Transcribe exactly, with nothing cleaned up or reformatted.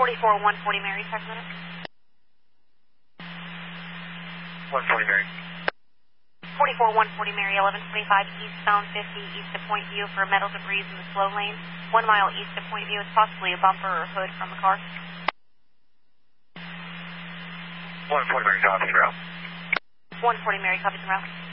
forty-four one forty Mary, Sacramento. one forty Mary. forty-four one forty Mary, eleven twenty-five eastbound fifty east of Point View for metal debris in the slow lane. One mile east of Point View is possibly a bumper or hood from a car. one forty Mary, copy, route. one forty Mary, copies en route.